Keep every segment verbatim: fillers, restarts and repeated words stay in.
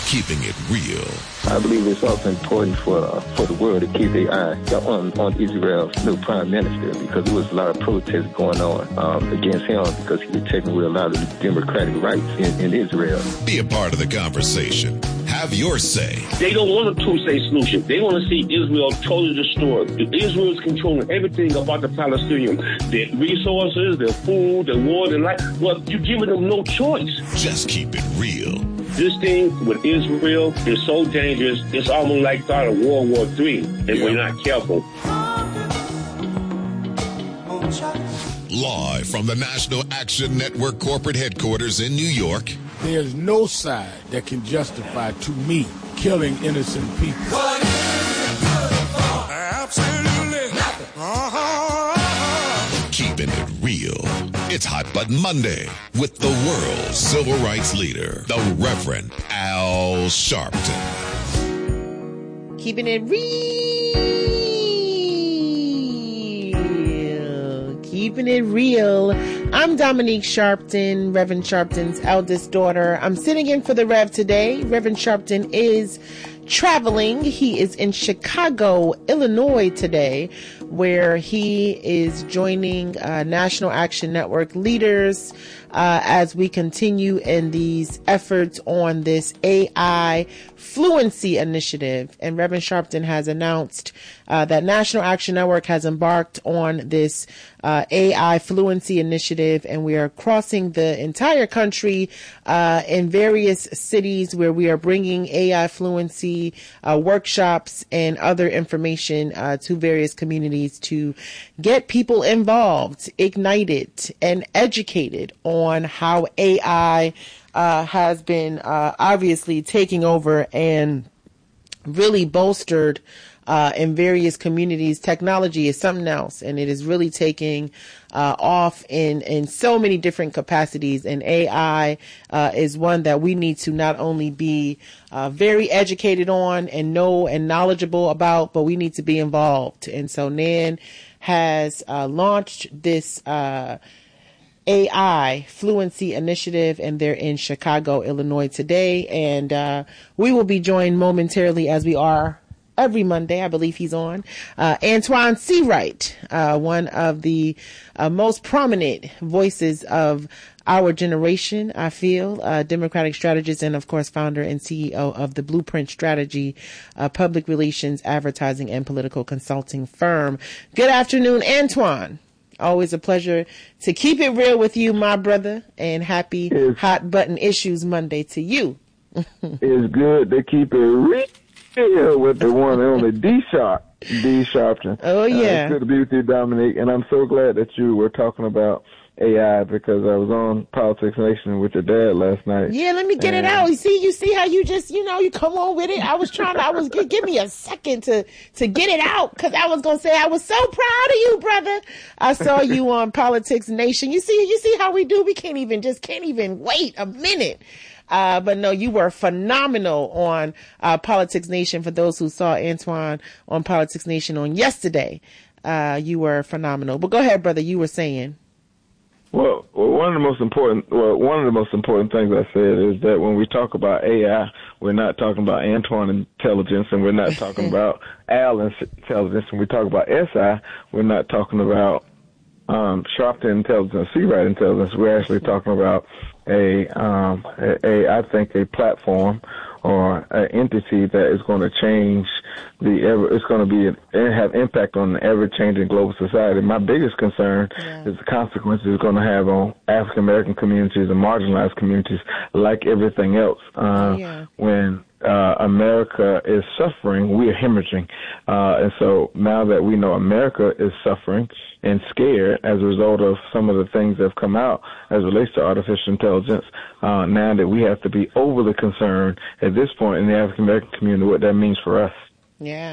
keeping it real. I believe it's also important for uh, for the world to keep their eye on, on Israel's new prime minister, because there was a lot of protests going on um, against him because he was taking away a lot of the democratic rights in, in Israel. Be a part of the conversation. Have your say. They don't want a two-state solution. They want to see Israel totally destroyed. Israel is controlling everything about the Palestinians, their resources, their food, their water, their life. Well, you're giving them no choice. Just keep it real. This thing with Israel is so dangerous, it's almost like start of World War Three if yeah. we're not careful. Live from the National Action Network corporate headquarters in New York. There's no side that can justify, to me, killing innocent people. What is it good for? Absolutely nothing. Uh-huh. Keeping it real. It's Hot Button Monday with the world's civil rights leader, the Reverend Al Sharpton. Keeping it real. Keeping it real. I'm Dominique Sharpton, Reverend Sharpton's eldest daughter. I'm sitting in for the Rev today. Reverend Sharpton is traveling. He is in Chicago, Illinois today, where he is joining uh, National Action Network leaders uh, as we continue in these efforts on this A I Fluency Initiative. And Reverend Sharpton has announced uh, that National Action Network has embarked on this uh, A I Fluency Initiative, and we are crossing the entire country uh, in various cities where we are bringing A I fluency uh, workshops and other information uh, to various communities to get people involved, ignited, and educated on how A I uh, has been uh, obviously taking over and really bolstered Uh, in various communities. Technology is something else, and it is really taking uh, off in, in so many different capacities. And A I uh, is one that we need to not only be uh, very educated on and know and knowledgeable about, but we need to be involved. And so Nan has uh, launched this uh, A I Fluency Initiative, and they're in Chicago, Illinois today. And uh, we will be joined momentarily, as we are every Monday. I believe he's on. Uh, Antoine Seawright, uh, one of the uh, most prominent voices of our generation, I feel, uh, Democratic strategist, and of course, founder and C E O of the Blueprint Strategy, uh, public relations, advertising, and political consulting firm. Good afternoon, Antoine. Always a pleasure to keep it real with you, my brother, and happy it's, Hot Button Issues Monday to you. It's good to keep it real. Yeah, with the one and only D Sharp, D Sharpton. Oh yeah, uh, it's good to be with you, Dominique, and I'm so glad that you were talking about A I because I was on Politics Nation with your dad last night. Yeah, let me get and... it out. You see, you see how you just, you know, you come on with it. I was trying to, I was give, give me a second to to get it out because I was gonna say I was so proud of you, brother. I saw you on Politics Nation. You see, you see how we do. We can't even just can't even wait a minute. Uh, but no, you were phenomenal on uh, Politics Nation. For those who saw Antoine on Politics Nation on yesterday, uh, you were phenomenal. But go ahead, brother. You were saying. Well, well, one of the most important, well, one of the most important things I said is that when we talk about A I, we're not talking about Antoine intelligence, and we're not talking about Al intelligence. When we talk about S I, we're not talking about um, Sharpton intelligence, Seawright intelligence. We're actually talking about a, um, a, a, I think, a platform or an entity that is going to change the ever, it's going to be, an, have impact on the ever-changing global society. My biggest concern yeah. is the consequences it's going to have on African-American communities and marginalized communities like everything else. Uh, yeah. When uh, America is suffering, we are hemorrhaging. Uh, and so now that we know America is suffering and scared as a result of some of the things that have come out as it relates to artificial intelligence, uh, now that we have to be overly concerned at this point in the African-American community, what that means for us. Yeah.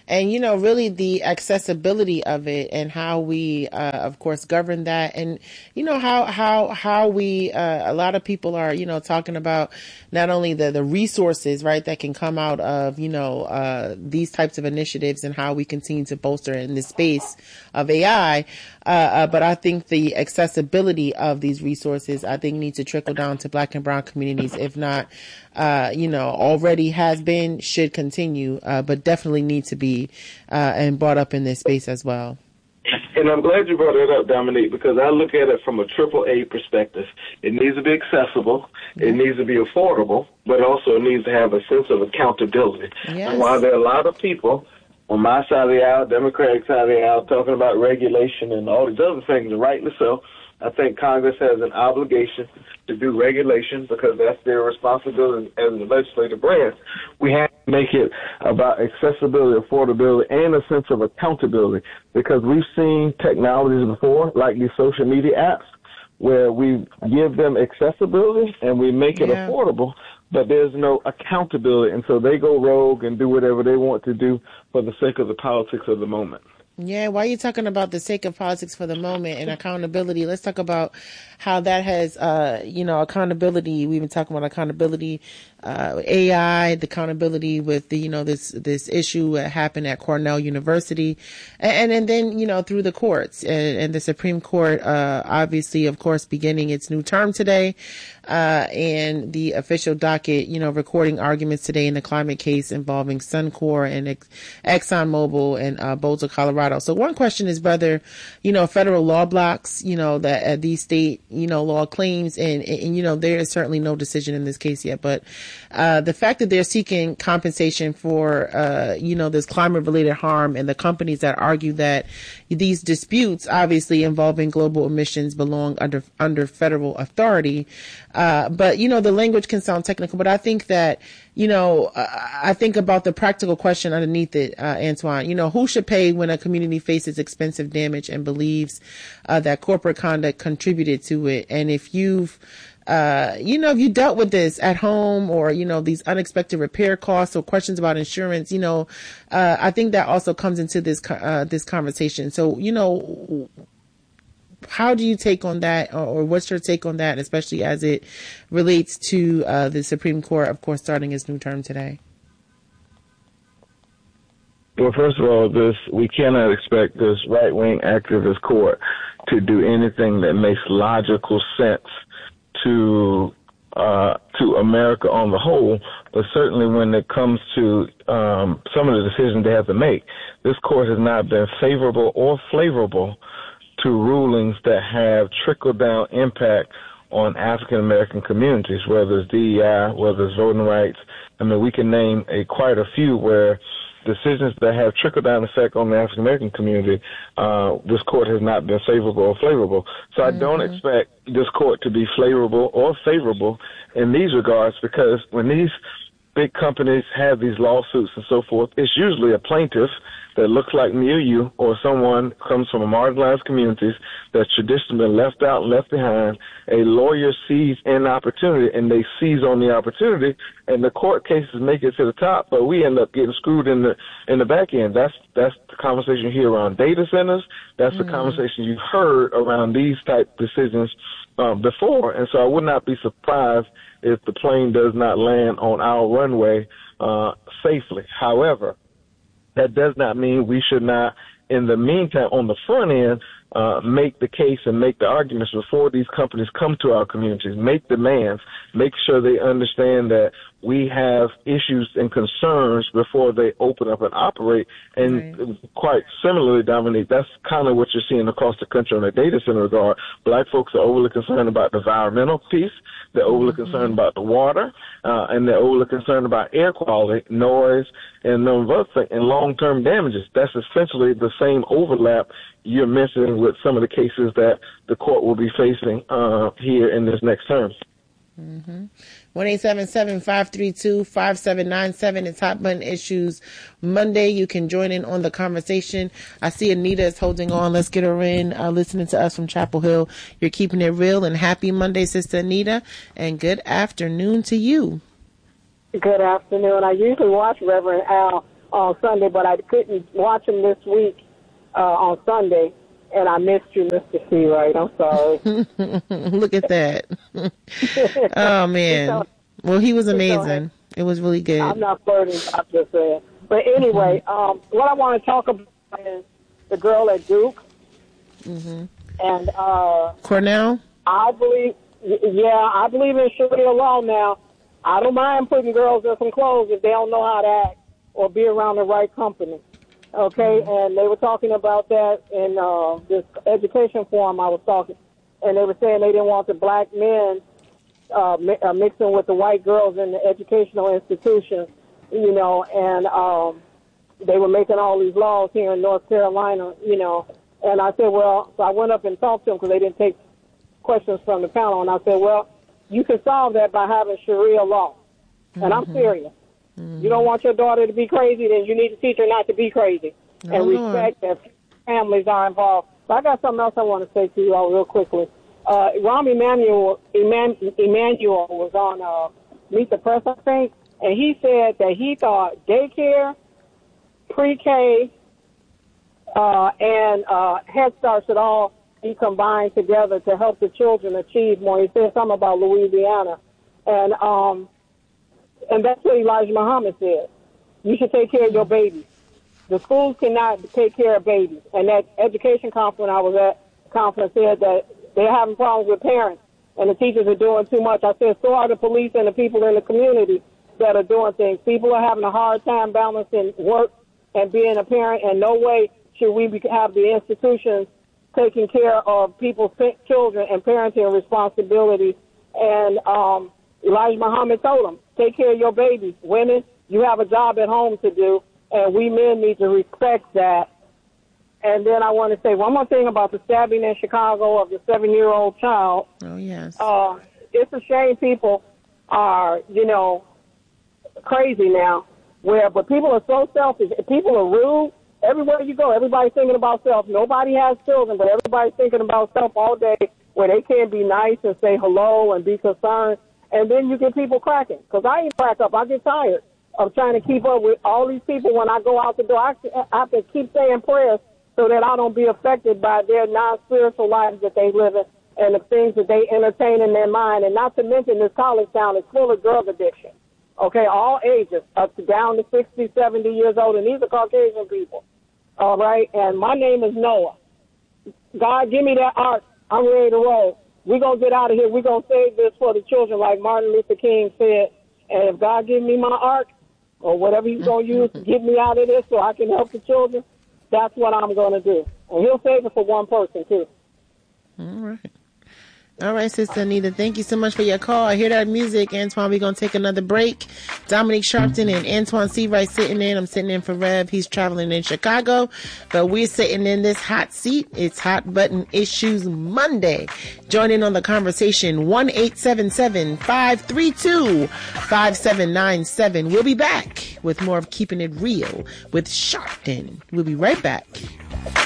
and, you know, really the accessibility of it and how we, uh, of course, govern that. And, you know, how, how, how we, uh, a lot of people are, you know, talking about not only the, the resources, right, that can come out of, you know, uh, these types of initiatives and how we continue to bolster in this space of A I. Uh, uh, but I think the accessibility of these resources, I think, needs to trickle down to Black and brown communities. If not, uh, you know, already has been, should continue, uh, but definitely need to be uh, and brought up in this space as well. And I'm glad you brought that up, Dominique, because I look at it from a triple A perspective. It needs to be accessible, it needs to be affordable, but also it needs to have a sense of accountability. Yes. And while there are a lot of people on my side of the aisle, Democratic side of the aisle, talking about regulation and all these other things, and rightly so, I think Congress has an obligation to do regulation because that's their responsibility as the legislative branch. We have to make it about accessibility, affordability, and a sense of accountability because we've seen technologies before, like these social media apps, where we give them accessibility and we make it yeah. affordable, but there's no accountability. And so they go rogue and do whatever they want to do for the sake of the politics of the moment. Yeah, why are you talking about the sake of politics for the moment and accountability? Let's talk about how that has, uh, you know, accountability. We've been talking about accountability, uh, A I, the accountability with the, you know, this, this issue that happened at Cornell University. And, and then, you know, through the courts and, and the Supreme Court, uh, obviously, of course, beginning its new term today, uh, and the official docket, you know, recording arguments today in the climate case involving Suncor and Ex- ExxonMobil and, uh, Boulder, Colorado. So one question is whether, you know, federal law blocks, you know, that uh, these state, you know, law claims and, and, and, you know, there is certainly no decision in this case yet, but, uh, the fact that they're seeking compensation for, uh, you know, this climate related harm and the companies that argue that these disputes obviously involving global emissions belong under, under federal authority. Uh, but, you know, the language can sound technical, but I think that, you know, uh, I think about the practical question underneath it, uh, Antoine, you know, who should pay when a community faces expensive damage and believes, uh, that corporate conduct contributed to it? And if you've, uh, you know, if you dealt with this at home or, you know, these unexpected repair costs or questions about insurance, you know, uh, I think that also comes into this, uh, this conversation. So, you know, how do you take on that, or, or what's your take on that, especially as it relates to uh, the Supreme Court, of course, starting its new term today? Well, first of all, this we cannot expect this right-wing activist court to do anything that makes logical sense to uh, to America on the whole, but certainly when it comes to um, some of the decisions they have to make, this court has not been favorable or flavorable to rulings that have trickle-down impact on African-American communities, whether it's D E I, whether it's voting rights. I mean, we can name a quite a few where decisions that have trickle-down effect on the African-American community, uh, this court has not been favorable or favorable. So mm-hmm. I don't expect this court to be favorable or favorable in these regards, because when these big companies have these lawsuits and so forth, it's usually a plaintiff that looks like me or you, or someone comes from a marginalized communities that's traditionally been left out and left behind. A lawyer sees an opportunity and they seize on the opportunity, and the court cases make it to the top, but we end up getting screwed in the in the back end. That's that's the conversation you hear around data centers. That's mm-hmm. the conversation you've heard around these type decisions um, before, and so I would not be surprised if the plane does not land on our runway uh, safely. However, that does not mean we should not, in the meantime, on the front end, uh, make the case and make the arguments before these companies come to our communities, make demands, make sure they understand that we have issues and concerns before they open up and operate. And right. quite similarly, Dominique, that's kind of what you're seeing across the country in the data center regard. Black folks are overly concerned about the environmental piece. They're overly mm-hmm. concerned about the water, uh, and they're overly concerned about air quality, noise, and um, and long-term damages. That's essentially the same overlap you're missing with some of the cases that the court will be facing uh, here in this next term. Mm-hmm. one eight seven seven, five three two, five seven nine seven. It's Hot Button Issues Monday. You can join in on the conversation. I see Anita is holding on. Let's get her in, uh, listening to us from Chapel Hill. You're keeping it real, and happy Monday, Sister Anita, and good afternoon to you. Good afternoon. I usually watch Reverend Al on Sunday, but I couldn't watch them this week uh, on Sunday, and I missed you, Mister C. Right? I'm sorry. Look at that. Oh, man. Well, he was amazing. It was really good. I'm not flirting, I'm just saying. But anyway, um, what I want to talk about is the girl at Duke. Mm-hmm. And uh, Cornell? I believe, yeah, I believe in Sharia law now. I don't mind putting girls in some clothes if they don't know how to act or be around the right company. Okay? Mm-hmm. And they were talking about that in uh, this education forum I was talking. And they were saying they didn't want the black men uh, mi- uh, mixing with the white girls in the educational institutions, you know, and um, they were making all these laws here in North Carolina, you know. And I said, well, so I went up and talked to them because they didn't take questions from the panel. And I said, well, you can solve that by having Sharia law. Mm-hmm. And I'm serious. Mm-hmm. You don't want your daughter to be crazy, then you need to teach her not to be crazy and oh, respect Lord. that families are involved. But I got something else I want to say to you all real quickly. Uh, Rahm Emanuel, Eman, Emanuel was on uh, Meet the Press, I think, and he said that he thought daycare, pre-K, uh, and uh, Head Start should all be combined together to help the children achieve more. He said something about Louisiana. And um, and that's what Elijah Muhammad said. You should take care of your babies. The schools cannot take care of babies. And that education conference I was at, conference said that they're having problems with parents and the teachers are doing too much. I said, so are the police and the people in the community that are doing things. People are having a hard time balancing work and being a parent, and no way should we be, have the institutions taking care of people's children and parenting responsibilities. And um, Elijah Muhammad told them, take care of your babies. Women, you have a job at home to do, and we men need to respect that. And then I want to say one more thing about the stabbing in Chicago of the seven-year-old child. Oh, yes. Uh, it's a shame people are, you know, crazy now, where, but people are so selfish. People are rude. Everywhere you go, everybody's thinking about self. Nobody has children, but everybody's thinking about self all day, where they can't be nice and say hello and be concerned. And then you get people cracking. Because I ain't crack up. I get tired of trying to keep up with all these people when I go out the door. I, I have to keep saying prayers so that I don't be affected by their non-spiritual lives that they live in and the things that they entertain in their mind. And not to mention this college town is full of drug addiction. Okay, all ages, up to down to sixty, seventy years old, and these are Caucasian people. All right, and my name is Noah. God, give me that ark. I'm ready to roll. We're going to get out of here. We're going to save this for the children, like Martin Luther King said. And if God give me my ark, or whatever he's going to use to get me out of this so I can help the children, that's what I'm going to do. And he'll save it for one person, too. All right. All right, Sister Anita, thank you so much for your call. I hear that music, Antoine. We're going to take another break. Dominique Sharpton and Antoine Seawright sitting in. I'm sitting in for Rev. He's traveling in Chicago, but we're sitting in this hot seat. It's Hot Button Issues Monday. Join in on the conversation, one eight seven seven, five three two, five seven nine seven. We'll be back with more of Keeping It Real with Sharpton. We'll be right back.